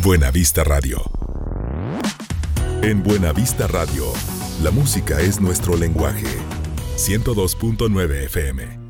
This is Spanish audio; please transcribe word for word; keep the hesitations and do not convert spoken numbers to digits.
Buenavista Radio. En Buenavista Radio, la música es nuestro lenguaje. ciento dos punto nueve F M.